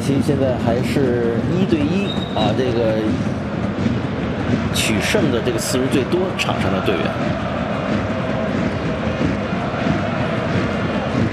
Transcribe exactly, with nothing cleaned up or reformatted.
期现在还是一对一啊，这个取胜的这个次数最多场上的队员。